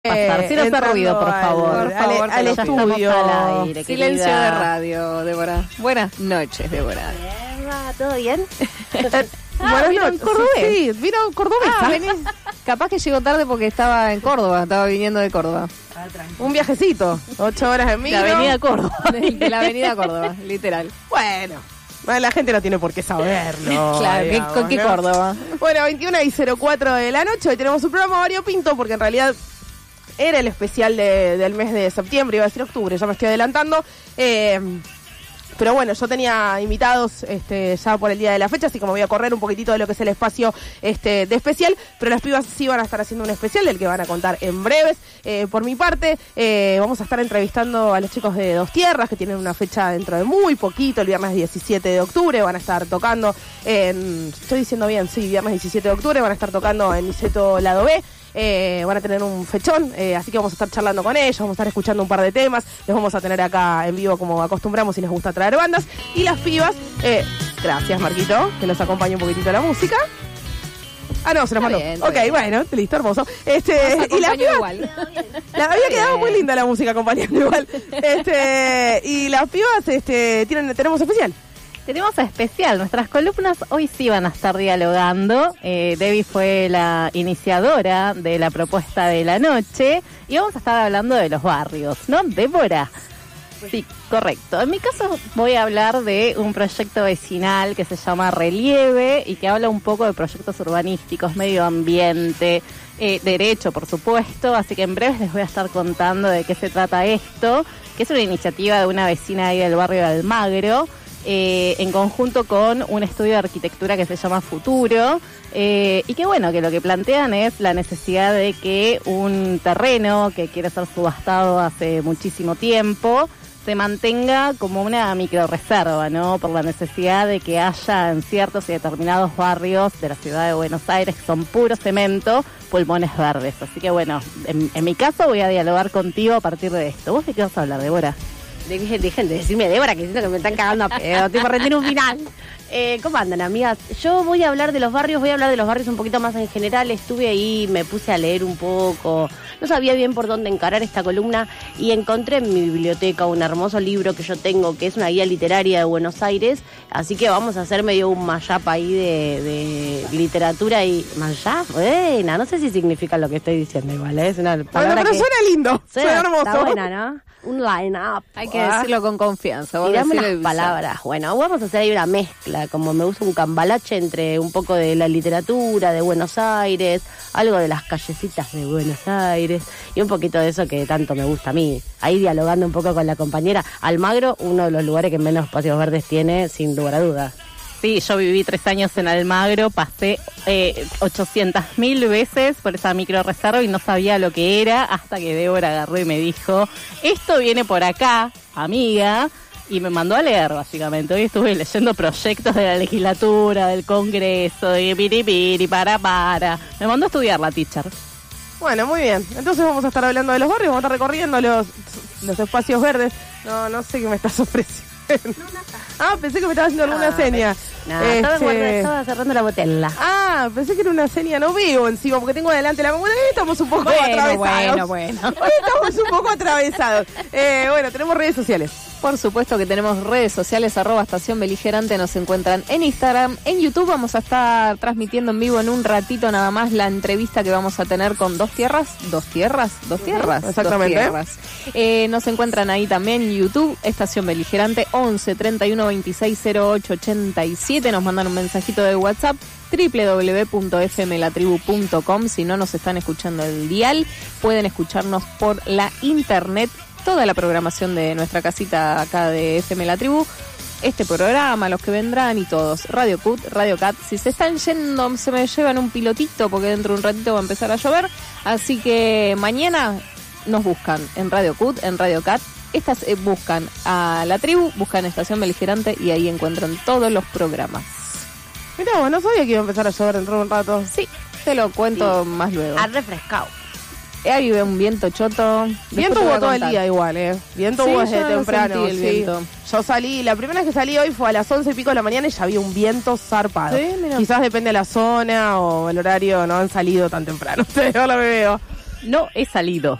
Pasar, sin hacer ruido, por favor. Al estudio. Al aire, Silencio de radio, Débora. Buenas noches, Débora. ¿Todo bien? Buenas noches. Sí, vino cordobesa. Capaz que llegó tarde porque estaba en Córdoba, estaba viniendo de Córdoba. Un viajecito, 8 horas en micro. La avenida Córdoba. De la avenida Córdoba, literal. Bueno, la gente no tiene por qué saberlo. Claro, digamos, ¿con qué ¿no? Córdoba? Bueno, 21:04 de la noche. Hoy tenemos un programa variopinto porque en realidad era el especial del mes de septiembre, iba a decir octubre, ya me estoy adelantando. Pero bueno, yo tenía invitados ya por el día de la fecha, así que me voy a correr un poquitito de lo que es el espacio de especial, pero las pibas sí van a estar haciendo un especial del que van a contar en breves. Por mi parte, vamos a estar entrevistando a los chicos de Dos Tierras, que tienen una fecha dentro de muy poquito, el viernes 17 de octubre, van a estar tocando estoy diciendo bien, sí, viernes 17 de octubre, van a estar tocando en Niceto Lado B. Van a tener un fechón, así que vamos a estar charlando con ellos, vamos a estar escuchando un par de temas, los vamos a tener acá en vivo como acostumbramos y les gusta traer bandas. Y las pibas, gracias Marquito, que nos acompañe un poquitito la música. Ah, no, se nos mandó. Bien, ok, bien. Bueno, listo, hermoso. Y las pibas, igual. había quedado muy linda la música acompañando igual. Y las pibas tenemos especial. Tenemos especial, nuestras columnas hoy sí van a estar dialogando. Debbie fue la iniciadora de la propuesta de la noche y vamos a estar hablando de los barrios, ¿no, Débora? Sí, correcto. En mi caso voy a hablar de un proyecto vecinal que se llama Relieve y que habla un poco de proyectos urbanísticos, medio ambiente, derecho, por supuesto. Así que en breve les voy a estar contando de qué se trata esto, que es una iniciativa de una vecina ahí del barrio de Almagro, en conjunto con un estudio de arquitectura que se llama Futuro, y que bueno, que lo que plantean es la necesidad de que un terreno que quiere ser subastado hace muchísimo tiempo se mantenga como una microrreserva, ¿no? Por la necesidad de que haya en ciertos y determinados barrios de la ciudad de Buenos Aires, que son puro cemento, pulmones verdes. Así que bueno, en mi caso voy a dialogar contigo a partir de esto. ¿Vos de qué vas a hablar, Débora? Dejen de decirme Débora, que siento que me están cagando a pedo, tipo rendir un final. ¿Cómo andan, amigas? Yo voy a hablar de los barrios, un poquito más en general. Estuve ahí, me puse a leer un poco, no sabía bien por dónde encarar esta columna y encontré en mi biblioteca un hermoso libro que yo tengo, que es una guía literaria de Buenos Aires, así que vamos a hacer medio un mashup ahí de literatura y mashup, buena, no sé si significa lo que estoy diciendo igual, es una palabra Bueno, pero suena lindo, suena hermoso. Está buena, ¿no? Un line-up. Hay que decirlo con confianza. Tirame unas palabras. Bueno, vamos a hacer ahí una mezcla, como me gusta un cambalache entre un poco de la literatura de Buenos Aires, algo de las callecitas de Buenos Aires y un poquito de eso que tanto me gusta a mí. Ahí dialogando un poco con la compañera. Almagro, uno de los lugares que menos espacios verdes tiene, sin lugar a dudas. Sí, yo viví 3 años en Almagro, pasé 800.000 veces por esa microrreserva y no sabía lo que era hasta que Débora agarró y me dijo, esto viene por acá, amiga, y me mandó a leer básicamente. Hoy estuve leyendo proyectos de la legislatura, del Congreso, de piripiri, para. Me mandó a estudiar la teacher. Bueno, muy bien. Entonces vamos a estar hablando de los barrios, vamos a estar recorriendo los espacios verdes. No sé qué me estás ofreciendo. Pensé que me estaba haciendo alguna seña. No, estaba cerrando la botella. Pensé que era una seña, no veo encima, porque tengo adelante la... Bueno, hoy estamos un poco atravesados. Bueno. Hoy estamos un poco atravesados. Bueno, tenemos redes sociales. Por supuesto que tenemos redes sociales, @Estación Beligerante, nos encuentran en Instagram, en YouTube. Vamos a estar transmitiendo en vivo en un ratito nada más la entrevista que vamos a tener con Dos Tierras. Exactamente. Dos Tierras. Nos encuentran ahí también en YouTube, Estación Beligerante, 11 31 26 08 87. Nos mandan un mensajito de WhatsApp, www.fmlatribu.com. Si no nos están escuchando el dial, pueden escucharnos por la internet. Toda la programación de nuestra casita acá de FM La Tribu, este programa, los que vendrán y todos, Radio Cat, si se están yendo, se me llevan un pilotito porque dentro de un ratito va a empezar a llover, así que mañana nos buscan en Radio Cat, buscan a La Tribu, buscan Estación Beligerante y ahí encuentran todos los programas. Mirá, no sabía que iba a empezar a llover dentro de un rato. Sí, te lo cuento más luego. Ha refrescado. Ahí ve un viento choto. Viento hubo todo el día igual, Viento hubo desde temprano. El viento. Yo salí, la primera vez que salí hoy fue a las 11 y pico de la mañana y ya había un viento zarpado. Sí, mira. Quizás depende de la zona o el horario, no han salido tan temprano. Ustedes ahora me veo. no he salido